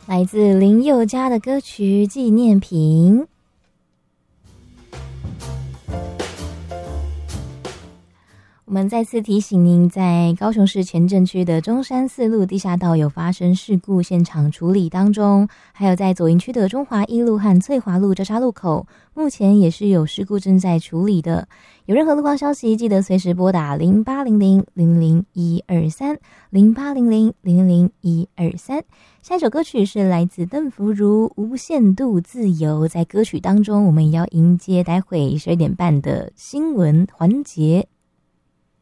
来自林宥嘉的歌曲《纪念品》。我们再次提醒您，在高雄市前镇区的中山四路地下道有发生事故，现场处理当中，还有在左营区的中华一路和翠华路交叉路口，目前也是有事故正在处理的。有任何路况消息，记得随时拨打0800000123 0800000123。下一首歌曲是来自邓福如《无限度自由》。在歌曲当中，我们也要迎接待会12点半的新闻环节。